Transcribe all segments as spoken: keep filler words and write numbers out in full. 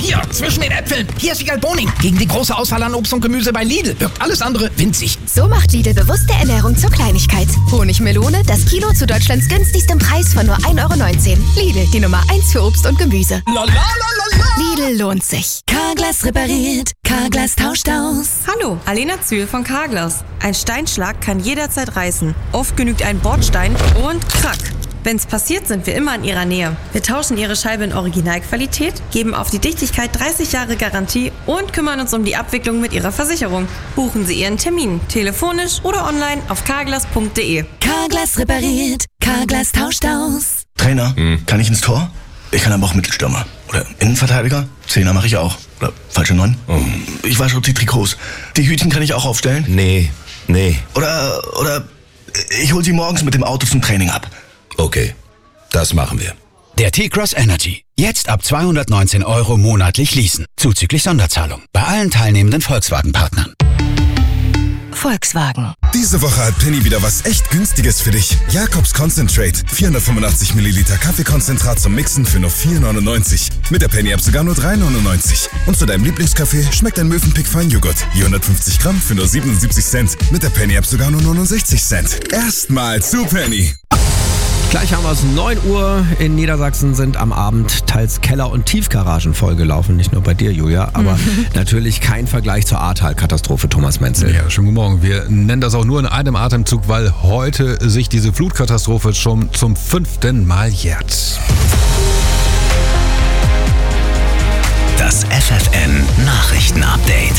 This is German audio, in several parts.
hier, zwischen den Äpfeln. Hier ist Egal Boning. Gegen die große Auswahl an Obst und Gemüse bei Lidl wirkt alles andere winzig. So macht Lidl bewusste Ernährung zur Kleinigkeit. Honigmelone, das Kilo zu Deutschlands günstigstem Preis von nur ein Euro neunzehn. Lidl, die Nummer eins für Obst und Gemüse. La, la, la, la, la. Lidl lohnt sich. Carglass repariert, Carglass tauscht aus. Hallo, Alena Zühl von Carglass. Ein Steinschlag kann jederzeit reißen. Oft genügt ein Bordstein und krack. Wenn's passiert, sind wir immer in Ihrer Nähe. Wir tauschen Ihre Scheibe in Originalqualität, geben auf die Dichtigkeit dreißig Jahre Garantie und kümmern uns um die Abwicklung mit Ihrer Versicherung. Buchen Sie Ihren Termin, telefonisch oder online auf carglass punkt de. Carglass repariert, Carglass tauscht aus. Trainer, hm. kann ich ins Tor? Ich kann aber auch Mittelstürmer. Oder Innenverteidiger? Zehner mache ich auch. Oder falsche Neun? Oh. Ich wasche auch die Trikots. Die Hütchen kann ich auch aufstellen? Nee, nee. Oder, oder ich hol sie morgens mit dem Auto zum Training ab. Okay, das machen wir. Der T-Cross Energy. Jetzt ab zweihundertneunzehn Euro monatlich leasen. Zuzüglich Sonderzahlung. Bei allen teilnehmenden Volkswagen-Partnern. Volkswagen. Diese Woche hat Penny wieder was echt Günstiges für dich. Jakobs Concentrate. vierhundertfünfundachtzig Milliliter Kaffeekonzentrat zum Mixen für nur vier neunundneunzig. Mit der Penny-App sogar nur drei neunundneunzig. Und zu deinem Lieblingskaffee schmeckt ein Mövenpick Feinjoghurt. Je hundertfünfzig Gramm für nur siebenundsiebzig Cent. Mit der Penny-App sogar nur neunundsechzig Cent. Erstmal zu Penny. Gleich haben wir es, neun Uhr in Niedersachsen sind am Abend teils Keller- und Tiefgaragen vollgelaufen. Nicht nur bei dir, Julia, aber mhm. natürlich kein Vergleich zur Ahrtal-Katastrophe, Thomas Menzel. Ja, schönen guten Morgen. Wir nennen das auch nur in einem Atemzug, weil heute sich diese Flutkatastrophe schon zum fünften Mal jährt. Das F F N-Nachrichten-Update.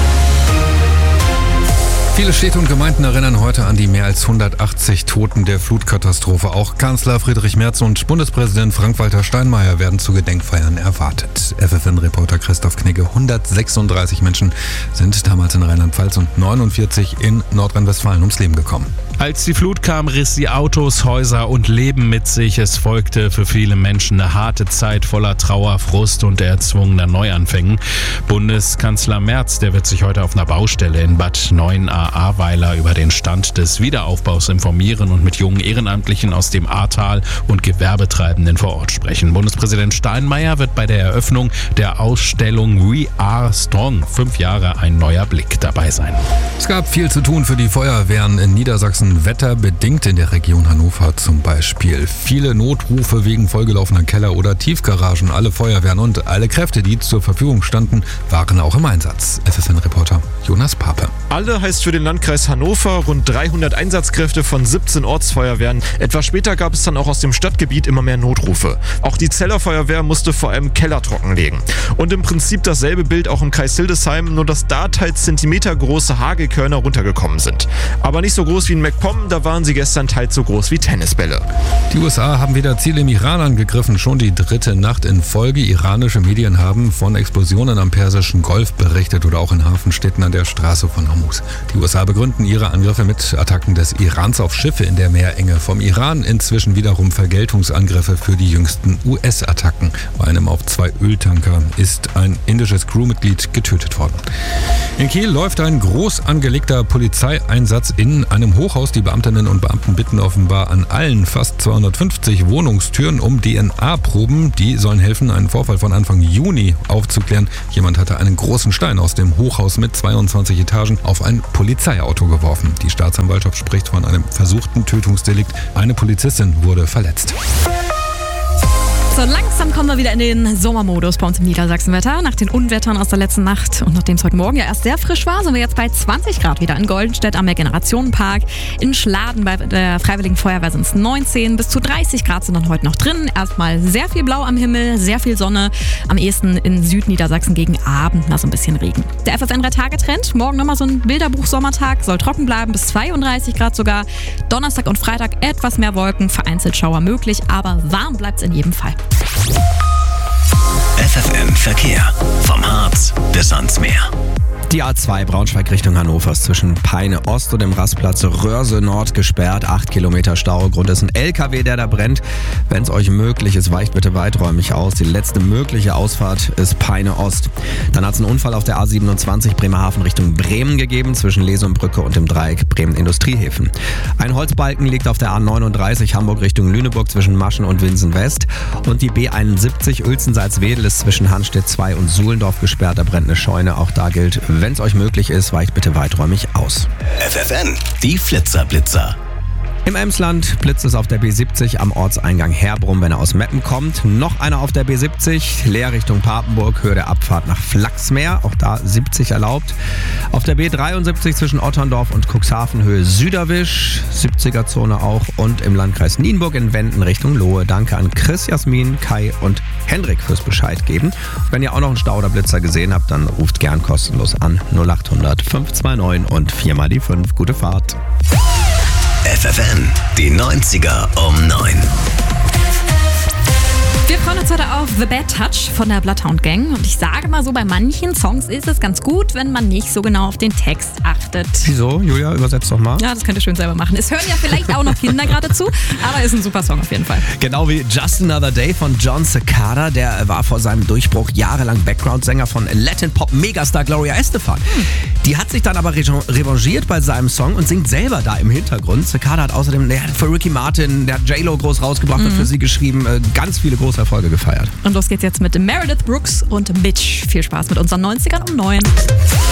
Viele Städte und Gemeinden erinnern heute an die mehr als hundertachtzig Toten der Flutkatastrophe. Auch Kanzler Friedrich Merz und Bundespräsident Frank-Walter Steinmeier werden zu Gedenkfeiern erwartet. F F N-Reporter Christoph Knigge. hundertsechsunddreißig Menschen sind damals in Rheinland-Pfalz und neunundvierzig in Nordrhein-Westfalen ums Leben gekommen. Als die Flut kam, riss sie Autos, Häuser und Leben mit sich. Es folgte für viele Menschen eine harte Zeit voller Trauer, Frust und erzwungener Neuanfängen. Bundeskanzler Merz, der wird sich heute auf einer Baustelle in Bad Neuenahr-Ahrweiler über den Stand des Wiederaufbaus informieren und mit jungen Ehrenamtlichen aus dem Ahrtal und Gewerbetreibenden vor Ort sprechen. Bundespräsident Steinmeier wird bei der Eröffnung der Ausstellung We Are Strong, fünf Jahre ein neuer Blick, dabei sein. Es gab viel zu tun für die Feuerwehren in Niedersachsen. Wetterbedingt in der Region Hannover zum Beispiel. Viele Notrufe wegen vollgelaufener Keller- oder Tiefgaragen. Alle Feuerwehren und alle Kräfte, die zur Verfügung standen, waren auch im Einsatz. F F N-Reporter Jonas Pape. Alle heißt für den Landkreis Hannover rund dreihundert Einsatzkräfte von siebzehn Ortsfeuerwehren. Etwas später gab es dann auch aus dem Stadtgebiet immer mehr Notrufe. Auch die Zeller Feuerwehr musste vor allem Keller trockenlegen. Und im Prinzip dasselbe Bild auch im Kreis Hildesheim, nur dass da teils zentimetergroße Hagelkörner runtergekommen sind. Aber nicht so groß wie in MacPom, da waren sie gestern teils so groß wie Tennisbälle. Die U S A haben wieder Ziele im Iran angegriffen, schon die dritte Nacht in Folge. Iranische Medien haben von Explosionen am Persischen Golf berichtet oder auch in Hafenstädten an der Straße von Hormuz. Die U S A begründen ihre Angriffe mit Attacken des Irans auf Schiffe in der Meerenge. Vom Iran inzwischen wiederum Vergeltungsangriffe für die jüngsten U S-Attacken. Bei einem auf zwei Öltanker ist ein indisches Crewmitglied getötet worden. In Kiel läuft ein groß angelegter Polizeieinsatz in einem Hochhaus. Die Beamtinnen und Beamten bitten offenbar an allen fast zweihundertfünfzig Wohnungstüren um D N A-Proben. Die sollen helfen, einen Vorfall von Anfang Juni aufzuklären. Jemand hatte einen großen Stein aus dem Hochhaus mit zweiundzwanzig Etagen auf ein Polizeiauto geworfen. Die Staatsanwaltschaft spricht von einem versuchten Tötungsdelikt. Eine Polizistin wurde verletzt. So, langsam kommen wir wieder in den Sommermodus bei uns im Niedersachsenwetter. Nach den Unwettern aus der letzten Nacht und nachdem es heute Morgen ja erst sehr frisch war, sind wir jetzt bei zwanzig Grad wieder in Goldenstedt am Mehrgenerationenpark. In Schladen bei der Freiwilligen Feuerwehr sind es neunzehn, bis zu dreißig Grad sind dann heute noch drin. Erstmal sehr viel Blau am Himmel, sehr viel Sonne. Am ehesten in Südniedersachsen gegen Abend mal so ein bisschen Regen. Der F F N drei Tage Trend, morgen nochmal so ein Bilderbuch-Sommertag, soll trocken bleiben, bis zweiunddreißig Grad sogar. Donnerstag und Freitag etwas mehr Wolken, vereinzelt Schauer möglich, aber warm bleibt es in jedem Fall. F F N Verkehr. Vom Harz bis ans Meer. Die A zwei Braunschweig Richtung Hannover ist zwischen Peine Ost und dem Rastplatz Röhrse Nord gesperrt. Acht Kilometer Stau. Grund ist ein L K W, der da brennt. Wenn es euch möglich ist, weicht bitte weiträumig aus. Die letzte mögliche Ausfahrt ist Peine Ost. Dann hat es einen Unfall auf der A siebenundzwanzig Bremerhaven Richtung Bremen gegeben, zwischen Lesumbrücke und dem Dreieck Bremen Industriehäfen. Ein Holzbalken liegt auf der A neununddreißig Hamburg Richtung Lüneburg zwischen Maschen und Winsen West. Und die B einundsiebzig Uelzen-Salzwedel ist zwischen Hanstedt zwei und Suhlendorf gesperrt. Da brennt eine Scheune. Auch da gilt, wenn es euch möglich ist, weicht bitte weiträumig aus. F F N, die Flitzer-Blitzer. Im Emsland blitzt es auf der B siebzig am Ortseingang Herbrum, wenn er aus Meppen kommt. Noch einer auf der B siebzig, leer Richtung Papenburg, Höhe der Abfahrt nach Flachsmeer, auch da siebzig erlaubt. Auf der B dreiundsiebzig zwischen Otterndorf und Cuxhaven, Höhe Süderwisch, siebziger-Zone auch. Und im Landkreis Nienburg in Wenden Richtung Lohe. Danke an Chris, Jasmin, Kai und Hendrik fürs Bescheid geben. Wenn ihr auch noch einen Stau oder Blitzer gesehen habt, dann ruft gern kostenlos an null achthundert fünf zwei neun und vier mal die fünf. Gute Fahrt. F F N, die neunziger um neun. Wir freuen uns heute auf The Bad Touch von der Bloodhound Gang. Und ich sage mal so, bei manchen Songs ist es ganz gut, wenn man nicht so genau auf den Text achtet. Wieso? Julia, übersetzt doch mal. Ja, das könnt ihr schön selber machen. Es hören ja vielleicht auch noch Kinder gerade zu, aber ist ein super Song auf jeden Fall. Genau wie Just Another Day von John Cicada. Der war vor seinem Durchbruch jahrelang Background-Sänger von Latin-Pop-Megastar Gloria Estefan. Die hat sich dann aber revanchiert bei seinem Song und singt selber da im Hintergrund. Cicada hat außerdem, der hat für Ricky Martin, der hat J-Lo groß rausgebracht, mhm. hat für sie geschrieben, ganz viele große Erfolge gefeiert. Und los geht's jetzt mit Meredith Brooks und Bitch. Viel Spaß mit unseren neunzigern um neun.